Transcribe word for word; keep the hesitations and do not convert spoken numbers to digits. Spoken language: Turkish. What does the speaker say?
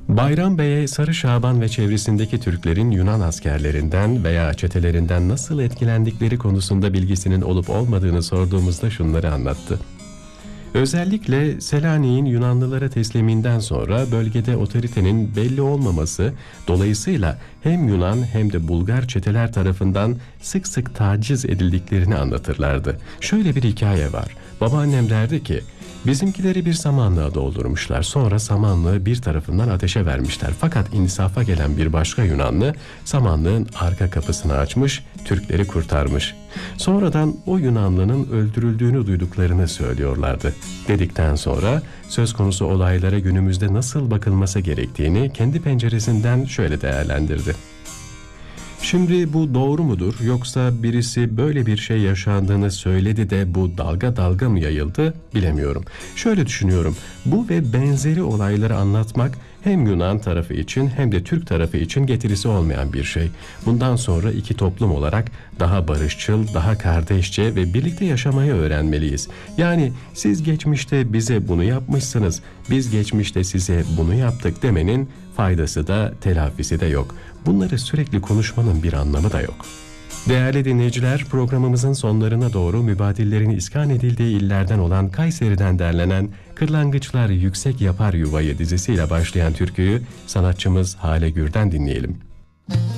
Bayram Bey'e Sarı Şaban ve çevresindeki Türklerin Yunan askerlerinden veya çetelerinden nasıl etkilendikleri konusunda bilgisinin olup olmadığını sorduğumuzda şunları anlattı. Özellikle Selanik'in Yunanlılara tesliminden sonra bölgede otoritenin belli olmaması dolayısıyla hem Yunan hem de Bulgar çeteler tarafından sık sık taciz edildiklerini anlatırlardı. Şöyle bir hikaye var. Babaannem derdi ki, bizimkileri bir samanlığa doldurmuşlar. Sonra samanlığı bir tarafından ateşe vermişler. Fakat insafa gelen bir başka Yunanlı samanlığın arka kapısını açmış, Türkleri kurtarmış. Sonradan o Yunanlının öldürüldüğünü duyduklarını söylüyorlardı. Dedikten sonra söz konusu olaylara günümüzde nasıl bakılması gerektiğini kendi penceresinden şöyle değerlendirdi. Şimdi bu doğru mudur, yoksa birisi böyle bir şey yaşandığını söyledi de bu dalga dalga mı yayıldı bilemiyorum. Şöyle düşünüyorum, bu ve benzeri olayları anlatmak hem Yunan tarafı için hem de Türk tarafı için getirisi olmayan bir şey. Bundan sonra iki toplum olarak daha barışçıl, daha kardeşçe ve birlikte yaşamayı öğrenmeliyiz. Yani siz geçmişte bize bunu yapmışsınız, biz geçmişte size bunu yaptık demenin faydası da telafisi de yok. Bunları sürekli konuşmanın bir anlamı da yok. Değerli dinleyiciler, programımızın sonlarına doğru mübadillerin iskan edildiği illerden olan Kayseri'den derlenen Kırlangıçlar Yüksek Yapar Yuvayı dizisiyle başlayan türküyü sanatçımız Hale Gür'den dinleyelim.